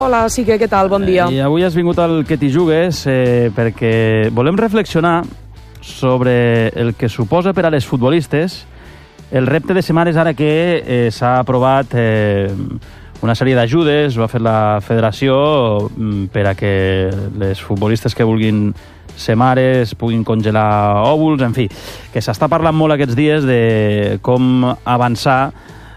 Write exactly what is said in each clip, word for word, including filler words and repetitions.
Hola, Sique, què tal? Bon dia. I avui has vingut al Que t'hi jugues eh, perquè volem reflexionar sobre el que suposa per a les futbolistes el repte de setmanes ara que eh, s'ha aprovat eh, una sèrie d'ajudes, ho ha fet la federació per a que les futbolistes que vulguin ser mares puguin congelar òvuls, en fi, que s'està parlant molt aquests dies de com avançar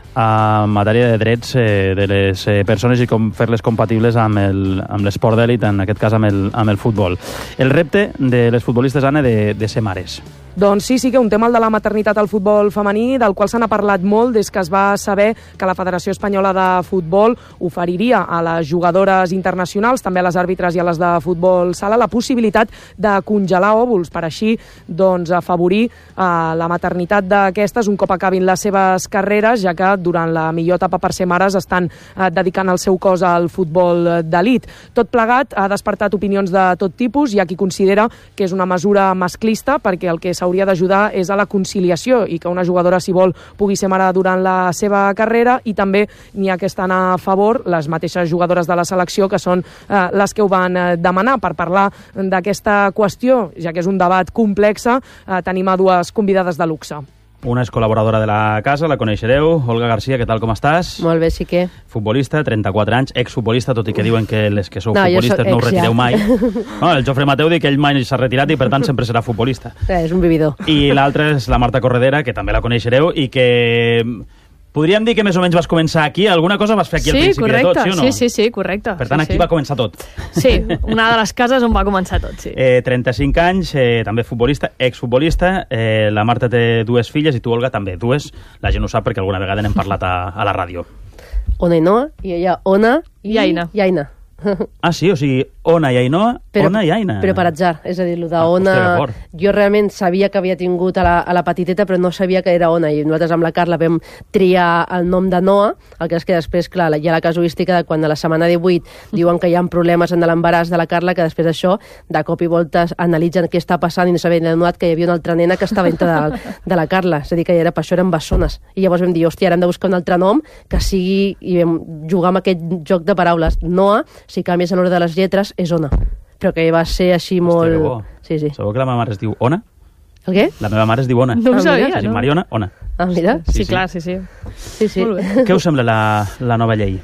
en matèria de drets eh, de les eh, persones i com fer-les compatibles amb el, amb l'esport d'èlit, en aquest cas amb el, amb el futbol. El repte de les futbolistes, Anna, de, de ser mares. Doncs sí, sí que un tema, el de la maternitat al futbol femení, del qual se n'ha parlat molt des que es va saber que la Federació Espanyola de Futbol oferiria a les jugadores internacionals, també a les àrbitres i a les de futbol sala, la possibilitat de congelar òvuls per així doncs, afavorir eh, la maternitat d'aquestes un cop acabin les seves carreres, ja que durant la millor etapa per ser mares estan eh, dedicant el seu cos al futbol d'elit. Tot plegat ha despertat opinions de tot tipus. Hi ha qui considera que és una mesura masclista perquè el que s'hauria d'ajudar és a la conciliació i que una jugadora, si vol, pugui ser mare durant la seva carrera, i també n'hi ha que estan a favor, les mateixes jugadores de la selecció, que són eh, les que ho van eh, demanar. Per parlar d'aquesta qüestió, ja que és un debat complex, eh, tenim a dues convidades de luxe. Una és col·laboradora de la casa, la coneixereu, Olga García, què tal, com estàs? Molt bé, sí que. Futbolista, trenta-quatre anys, exfutbolista, tot i que diuen que les que sou no, futbolistes no us retireu ja. mai. No, el Jofre Mateu diu que ell mai s'ha retirat i per tant sempre serà futbolista. És un vividor. I l'altra és la Marta Corredera, que també la coneixereu i que... podríem dir que més o menys vas començar aquí, alguna cosa vas fer aquí sí, al principi correcte. de tot, sí o no? Sí, sí, sí, correcte. Per tant, sí, aquí sí. va començar tot. Sí, una de les cases on va començar tot, sí. Eh, trenta-cinc anys, eh, també futbolista, exfutbolista, eh, la Marta té dues filles i tu, Olga, també dues. La gent ho sap perquè alguna vegada n'hem parlat a, a la ràdio. Ona i Noa, i ella Ona i, I Aina. I Aina. Ah, sí? O sigui, Ona i Ainhoa, però, Ona i Aina. Però per atzar, és a dir, el Ah, d'Ona... hòstia, jo realment sabia que havia tingut a la, a la petiteta, però no sabia que era Ona, i nosaltres amb la Carla vam triar el nom de Noa, el que és que després, clar, hi ha la casuística de quan a la setmana divuit diuen que hi ha problemes en l'embaràs de la Carla, que després d'això, de cop i volta analitzen què està passant i no s'havien adonat que hi havia una altra nena que estava dintre de, de la Carla, és a dir, que era, per això eren bessones. I llavors vam dir, hòstia, ara hem de buscar un altre nom que sigui, i vam jugar amb aquest joc de paraules. Noa, si canvies a l'hora de les lletres, és Ona. Però que va ser així molt... Hòstia, que bo. Sí, sí. Sabeu que la meva mare es diu Ona? El què? La meva mare es diu Ona. No ho Ah, sabia, mira, Es diu no? Mariona Ona. Ah, mira. Sí, Sí, sí, clar, sí, sí. Sí, sí. Molt bé. Què us sembla la, la nova llei?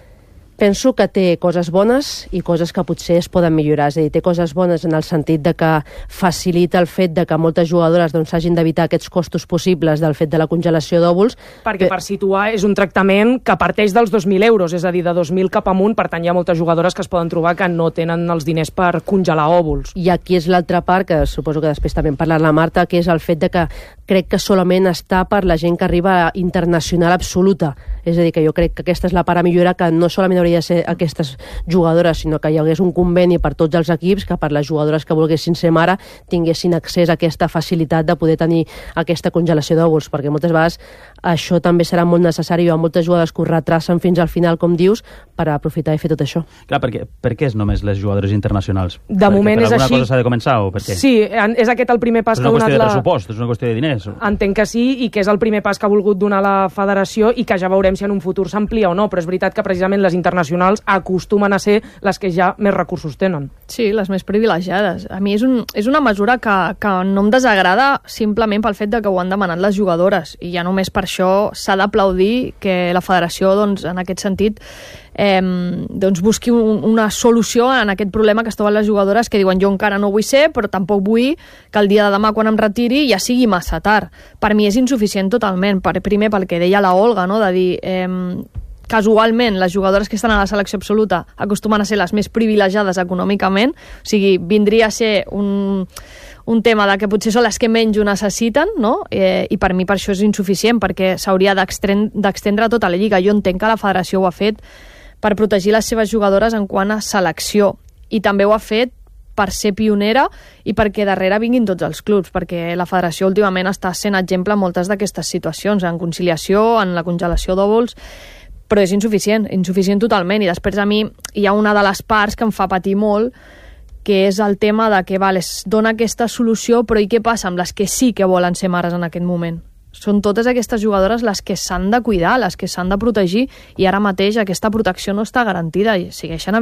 Penso que té coses bones i coses que potser es poden millorar. És a dir, té coses bones en el sentit de que facilita el fet de que moltes jugadores doncs, hagin d'evitar aquests costos possibles del fet de la congelació d'òvuls. Perquè, per situar, és un tractament que parteix dels dos mil euros, és a dir, de dos mil cap amunt. Per tant, hi ha moltes jugadores que es poden trobar que no tenen els diners per congelar òvuls. I aquí és l'altra part, que suposo que després també en parla la Marta, que és el fet de que crec que solament està per la gent que arriba a internacional absoluta. És a dir, que jo crec que aquesta és la part a millorar, que no solament hauria de ser aquestes jugadores, sinó que hi hagués un conveni per tots els equips, que per les jugadores que volguessin ser mare tinguessin accés a aquesta facilitat de poder tenir aquesta congelació d'òvuls, perquè moltes vegades això també serà molt necessari. Hi ha moltes jugadores que ho retracen fins al final, com dius, per aprofitar i fer tot això. Clar, perquè, per què és només les jugadores internacionals? De perquè moment per és alguna així. cosa s'ha de començar o per què? Sí, és aquest el primer pas És que ha una donat qüestió de la... pressupost, és una qüestió de diners. Entenc que sí, i que és el primer pas que ha volgut donar la federació i que ja veurem si en un futur s'amplia o no, però és veritat que precisament les internacionals acostumen a ser les que ja més recursos tenen. Sí, les més privilegiades. A mi és, un, és una mesura que, que no em desagrada simplement pel fet de que ho han demanat les jugadores, i ja només per això s'ha d'aplaudir que la federació, doncs, en aquest sentit, eh, doncs busqui un, una solució en aquest problema que es troben les jugadores, que diuen jo encara no vull ser, però tampoc vull que el dia de demà quan em retiri ja sigui massa tard. Per mi és insuficient totalment, per, primer pel que deia la Olga, no? De dir... Eh, casualment, les jugadores que estan a la selecció absoluta acostumen a ser les més privilegiades econòmicament, o sigui, vindria a ser un, un tema de que potser són les que menys ho necessiten, no? Eh, i per mi per això és insuficient, perquè s'hauria d'extendre tota la lliga. Jo entenc que la federació ho ha fet per protegir les seves jugadores en quant a selecció, i també ho ha fet per ser pionera i perquè darrere vinguin tots els clubs, perquè la federació últimament està sent exemple en moltes d'aquestes situacions, en conciliació, en la congelació d'òvuls, però és insuficient, insuficient totalment. I després a mi hi ha una de les parts que em fa patir molt, que és el tema de que vale, es dona aquesta solució, però i què passa amb les que sí que volen ser mares en aquest moment? són totes aquestes jugadores les que s'han de cuidar, les que s'han de protegir, i ara mateix aquesta protecció no està garantida i segueixen